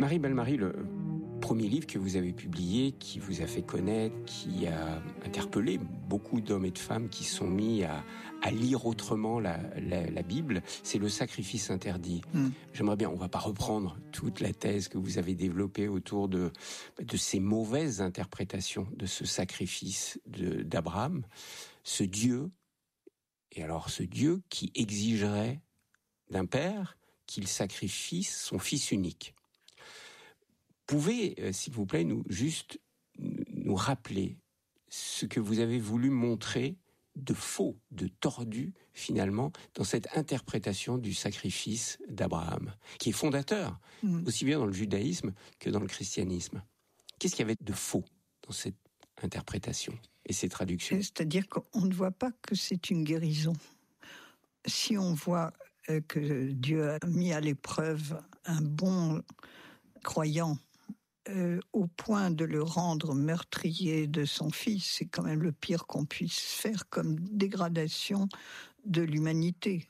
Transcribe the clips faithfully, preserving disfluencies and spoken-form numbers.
Marie Balmary, le premier livre que vous avez publié, qui vous a fait connaître, qui a interpellé beaucoup d'hommes et de femmes qui sont mis à, à lire autrement la, la, la Bible, c'est Le Sacrifice interdit. Mm. J'aimerais bien, on va pas reprendre toute la thèse que vous avez développée autour de, de ces mauvaises interprétations de ce sacrifice de, d'Abraham, ce Dieu, et alors ce Dieu qui exigerait d'un père qu'il sacrifie son fils unique. Pouvez, euh, s'il vous plaît, nous juste nous rappeler ce que vous avez voulu montrer de faux, de tordu, finalement, dans cette interprétation du sacrifice d'Abraham, qui est fondateur, mmh. aussi bien dans le judaïsme que dans le christianisme. Qu'est-ce qu'il y avait de faux dans cette interprétation et ces traductions ? C'est-à-dire qu'on ne voit pas que c'est une guérison. Si on voit que Dieu a mis à l'épreuve un bon croyant, Euh, au point de le rendre meurtrier de son fils, c'est quand même le pire qu'on puisse faire comme dégradation de l'humanité.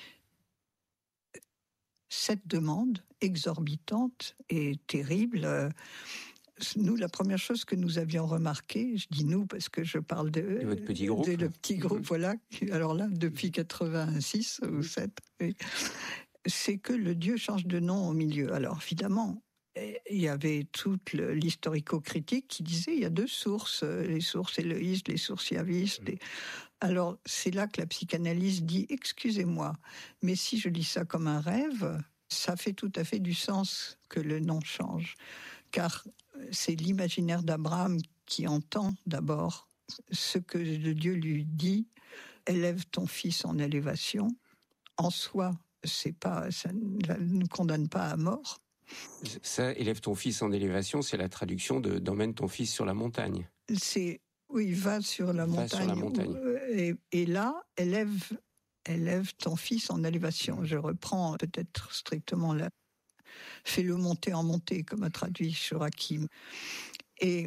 Cette demande exorbitante et terrible, euh, nous, la première chose que nous avions remarqué, je dis nous parce que je parle de, de votre petit groupe, de le petit groupe, voilà, alors là, depuis quatre-vingt-six ou sept, oui, c'est que le Dieu change de nom au milieu. Alors évidemment, il y avait toute l'historico-critique qui disait il y a deux sources, les sources éloïstes, les sources yavistes. Et... Alors c'est là que la psychanalyse dit excusez-moi, mais si je lis ça comme un rêve, ça fait tout à fait du sens que le nom change, car c'est l'imaginaire d'Abraham qui entend d'abord ce que le Dieu lui dit, élève ton fils en élévation. En soi, c'est pas, ça ne condamne pas à mort. Ça, élève ton fils en élévation, c'est la traduction de d'emmène ton fils sur la montagne. C'est oui, va sur la va montagne. Sur la montagne. Et, et là, élève, élève ton fils en élévation. Je reprends peut-être strictement là. Fais-le monter en montée, comme a traduit Shorakim. Et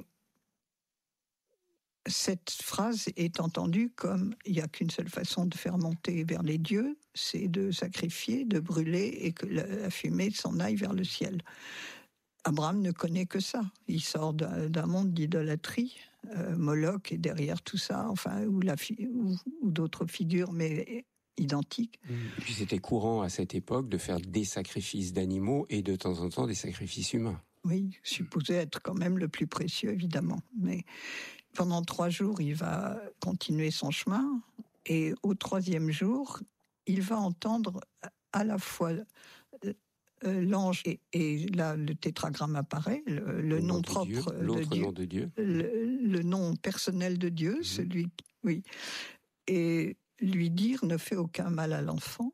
cette phrase est entendue comme il n'y a qu'une seule façon de faire monter vers les dieux, c'est de sacrifier, de brûler et que la fumée s'en aille vers le ciel. Abraham ne connaît que ça. Il sort d'un, d'un monde d'idolâtrie. Euh, Moloch est derrière tout ça, enfin, ou, la fi- ou, ou d'autres figures, mais identiques. Et puis c'était courant à cette époque de faire des sacrifices d'animaux et de temps en temps des sacrifices humains. Oui, supposé être quand même le plus précieux, évidemment. Mais pendant trois jours, il va continuer son chemin. Et au troisième jour, il va entendre à la fois l'ange et, et là, le tétragramme apparaît, le, le, le nom, nom propre Dieu, de l'autre Dieu, nom de Dieu, le, le nom personnel de Dieu, mmh. celui, oui, et lui dire ne fais aucun mal à l'enfant.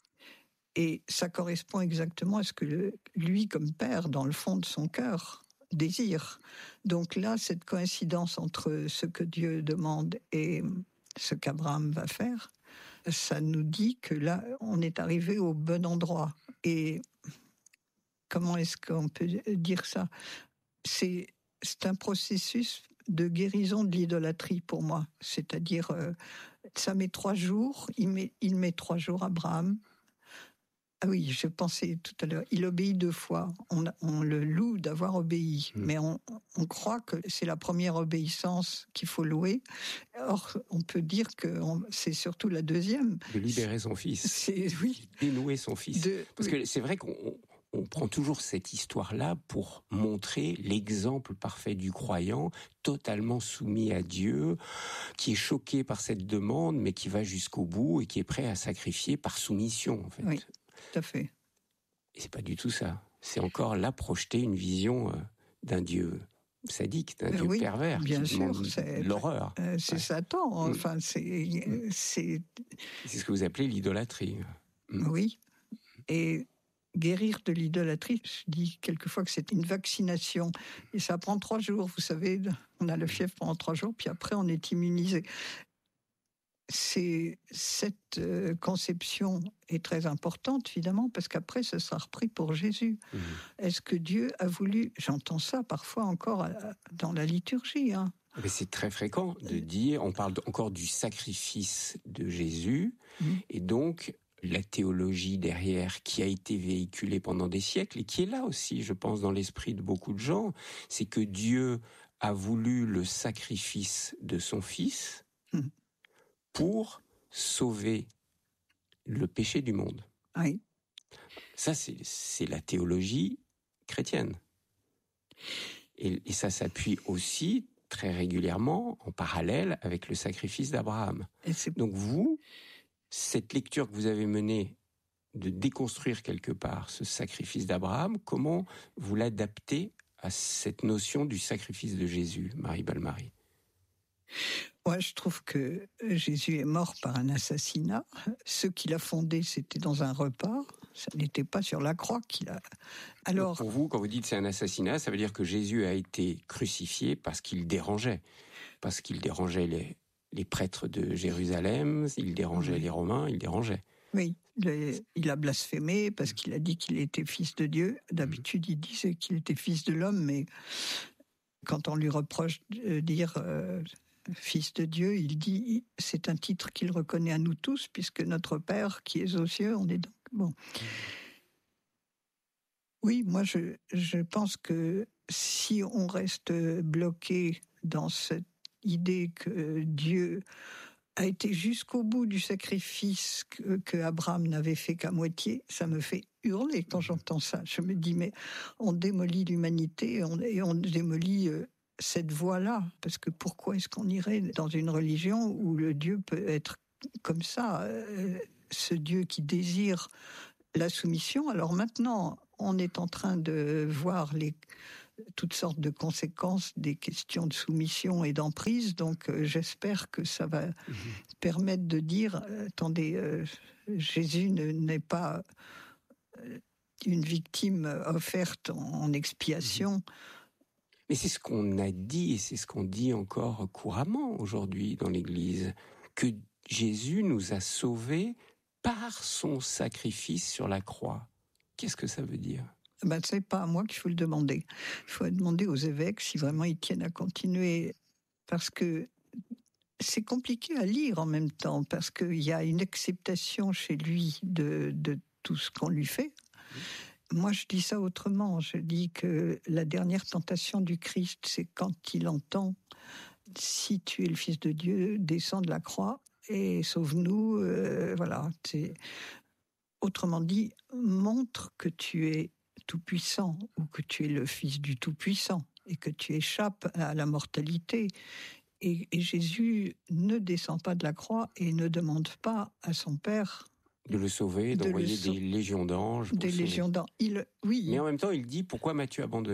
Et ça correspond exactement à ce que le, lui, comme père, dans le fond de son cœur, désire. Donc là, cette coïncidence entre ce que Dieu demande et ce qu'Abraham va faire, ça nous dit que là, on est arrivé au bon endroit. Et comment est-ce qu'on peut dire ça ? C'est, c'est un processus de guérison de l'idolâtrie pour moi. C'est-à-dire, euh, ça met trois jours, il met, il met trois jours, Abraham. Ah oui, je pensais tout à l'heure, il obéit deux fois. On, on le loue d'avoir obéi, mmh. mais on, on croit que c'est la première obéissance qu'il faut louer. Or, on peut dire que on, c'est surtout la deuxième. De libérer son fils. C'est, oui. Dénouer son fils. De, Parce oui. que c'est vrai qu'on on prend toujours cette histoire-là pour montrer l'exemple parfait du croyant, totalement soumis à Dieu, qui est choqué par cette demande, mais qui va jusqu'au bout et qui est prêt à sacrifier par soumission, en fait. Oui. Tout à fait. Et c'est pas du tout ça. C'est encore là projeter une vision euh, d'un Dieu sadique, d'un euh, Dieu oui, pervers, bien qui sûr, demande c'est l'horreur. Euh, c'est ouais. Satan. Enfin, mmh. c'est, c'est. C'est ce que vous appelez l'idolâtrie. Mmh. Oui. Et guérir de l'idolâtrie, je dis quelquefois que c'est une vaccination. Et ça prend trois jours. Vous savez, on a le fièvre pendant trois jours, puis après on est immunisé. C'est, cette euh, conception est très importante, évidemment, parce qu'après, ce sera repris pour Jésus. Mmh. Est-ce que Dieu a voulu... J'entends ça parfois encore à, dans la liturgie. Hein. Mais c'est très fréquent de dire, on parle encore du sacrifice de Jésus, mmh. et donc la théologie derrière qui a été véhiculée pendant des siècles et qui est là aussi, je pense, dans l'esprit de beaucoup de gens, c'est que Dieu a voulu le sacrifice de son Fils mmh. pour sauver le péché du monde. Oui. Ça, c'est, c'est la théologie chrétienne. Et, et ça s'appuie aussi très régulièrement en parallèle avec le sacrifice d'Abraham. Donc vous, cette lecture que vous avez menée de déconstruire quelque part ce sacrifice d'Abraham, comment vous l'adaptez à cette notion du sacrifice de Jésus, Marie Balmary? Moi, je trouve que Jésus est mort par un assassinat. Ce qu'il a fondé, c'était dans un repas. Ça n'était pas sur la croix qu'il a... Alors, pour vous, quand vous dites c'est un assassinat, ça veut dire que Jésus a été crucifié parce qu'il dérangeait. Parce qu'il dérangeait les, les prêtres de Jérusalem, il dérangeait oui. les Romains, il dérangeait. Oui, il a blasphémé parce qu'il a dit qu'il était fils de Dieu. D'habitude, il disait qu'il était fils de l'homme, mais quand on lui reproche de dire euh, fils de Dieu, il dit c'est un titre qu'il reconnaît à nous tous, puisque notre Père qui est aux cieux, on est donc bon. Oui, moi je, je pense que si on reste bloqué dans cette idée que Dieu a été jusqu'au bout du sacrifice que, que Abraham n'avait fait qu'à moitié, ça me fait hurler quand j'entends ça. Je me dis, mais on démolit l'humanité on, et on démolit euh, cette voie-là. Parce que pourquoi est-ce qu'on irait dans une religion où le Dieu peut être comme ça, euh, ce Dieu qui désire la soumission? Alors maintenant, on est en train de voir les... toutes sortes de conséquences des questions de soumission et d'emprise. Donc, euh, j'espère que ça va mmh. permettre de dire, euh, attendez, euh, Jésus ne, n'est pas euh, une victime offerte en, en expiation. Mmh. Mais c'est ce qu'on a dit et c'est ce qu'on dit encore couramment aujourd'hui dans l'Église, que Jésus nous a sauvés par son sacrifice sur la croix. Qu'est-ce que ça veut dire ? Ben, c'est pas à moi qu'il faut le demander. Il faut demander aux évêques si vraiment ils tiennent à continuer. Parce que c'est compliqué à lire en même temps, parce qu'il y a une acceptation chez lui de, de tout ce qu'on lui fait. Moi, je dis ça autrement. Je dis que la dernière tentation du Christ, c'est quand il entend « Si tu es le Fils de Dieu, descends de la croix et sauve-nous. Euh, » Voilà. C'est... Autrement dit, montre que tu es tout-puissant, ou que tu es le fils du tout-puissant, et que tu échappes à la mortalité. Et, et Jésus ne descend pas de la croix et ne demande pas à son Père de le sauver, de d'envoyer sau- des légions d'anges. Des légions d'anges. Il, oui. Mais en même temps, il dit, pourquoi m'as-tu abandonné ?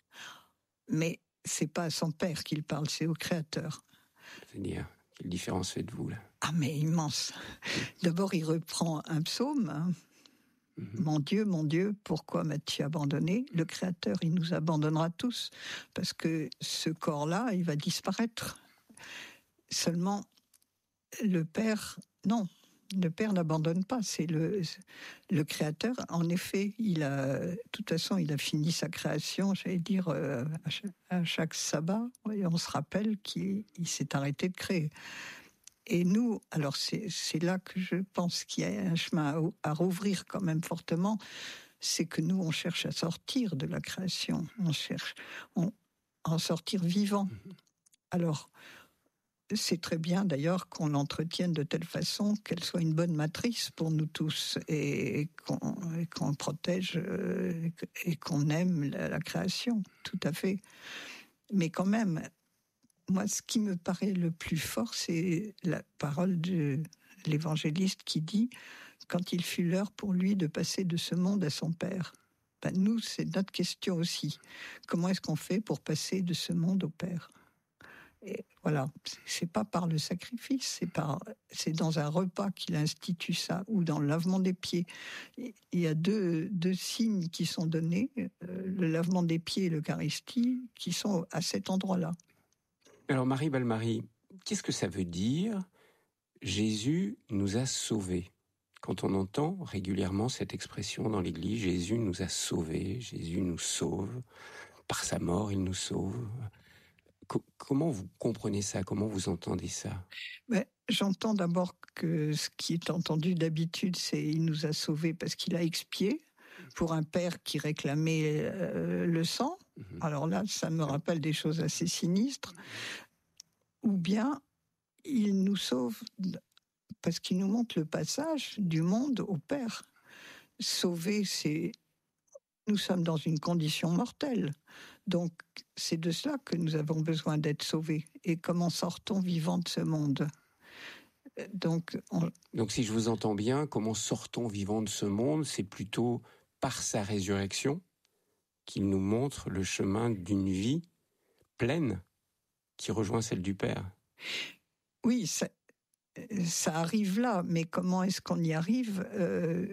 Mais c'est pas à son Père qu'il parle, c'est au Créateur. C'est-à-dire, quelle différence faites-vous là ? Ah, mais immense. D'abord, il reprend un psaume. Hein. Mm-hmm. Mon Dieu, mon Dieu, pourquoi m'as-tu abandonné ? Le Créateur, il nous abandonnera tous, parce que ce corps-là, il va disparaître. Seulement, le Père, non, le Père n'abandonne pas, c'est le, le Créateur. En effet, il a, de toute façon, il a fini sa création, j'allais dire, euh, à, chaque, à chaque sabbat, et on se rappelle qu'il il s'est arrêté de créer. Et nous, alors c'est, c'est là que je pense qu'il y a un chemin à, à rouvrir quand même fortement, c'est que nous, on cherche à sortir de la création, on cherche on, à en sortir vivant. Alors, c'est très bien d'ailleurs qu'on l'entretienne de telle façon qu'elle soit une bonne matrice pour nous tous et qu'on, et qu'on protège et qu'on aime la, la création, tout à fait. Mais quand même, moi, ce qui me paraît le plus fort, c'est la parole de l'évangéliste qui dit « Quand il fut l'heure pour lui de passer de ce monde à son Père ». Ben, nous, c'est notre question aussi. Comment est-ce qu'on fait pour passer de ce monde au Père ? Et voilà, c'est pas par le sacrifice, c'est, par, c'est dans un repas qu'il institue ça, ou dans le lavement des pieds. Il y a deux, deux signes qui sont donnés, euh, le lavement des pieds et l'Eucharistie, qui sont à cet endroit-là. Alors Marie Balmary, qu'est-ce que ça veut dire « Jésus nous a sauvés » ? Quand on entend régulièrement cette expression dans l'Église, Jésus nous a sauvés, Jésus nous sauve, par sa mort il nous sauve. Co- comment vous comprenez ça? Comment vous entendez ça? Ben, j'entends d'abord que ce qui est entendu d'habitude, c'est il nous a sauvés parce qu'il a expié pour un père qui réclamait euh, le sang. Mhm. Alors là, ça me rappelle des choses assez sinistres. Ou bien il nous sauve parce qu'il nous montre le passage du monde au Père. Sauver, c'est... Nous sommes dans une condition mortelle. Donc, c'est de cela que nous avons besoin d'être sauvés. Et comment sortons vivants de ce monde? Donc, on... Donc, si je vous entends bien, comment sortons vivants de ce monde? C'est plutôt par sa résurrection qu'il nous montre le chemin d'une vie pleine qui rejoint celle du Père. Oui, ça, ça arrive là, mais comment est-ce qu'on y arrive? euh,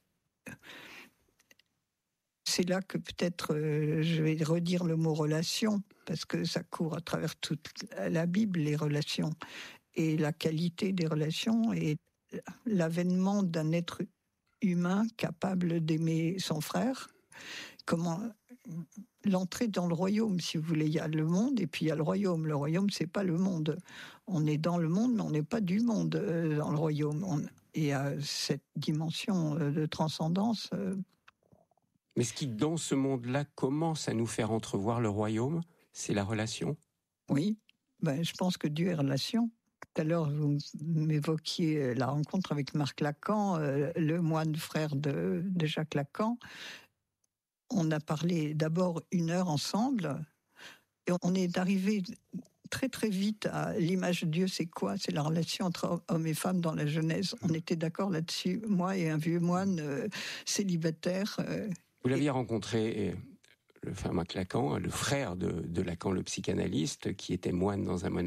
C'est là que peut-être euh, je vais redire le mot relation, parce que ça court à travers toute la Bible, les relations, et la qualité des relations, et l'avènement d'un être humain capable d'aimer son frère. Comment l'entrée dans le royaume, si vous voulez, il y a le monde et puis il y a le royaume. Le royaume, c'est pas le monde. On est dans le monde, mais on n'est pas du monde euh, dans le royaume. On, et à cette dimension euh, de transcendance. Euh, Mais ce qui, dans ce monde-là, commence à nous faire entrevoir le royaume, c'est la relation. Oui, ben, je pense que Dieu est relation. Tout à l'heure, vous m'évoquiez la rencontre avec Marc Lacan, euh, le moine frère de, de Jacques Lacan. On a parlé d'abord une heure ensemble et on est arrivé très très vite à l'image de Dieu, c'est quoi? C'est la relation entre hommes et femmes dans la Genèse. On était d'accord là-dessus, moi et un vieux moine euh, célibataire. Euh, Vous l'aviez et... rencontré, le frère Marc Lacan, le frère de, de Lacan, le psychanalyste, qui était moine dans un monastère.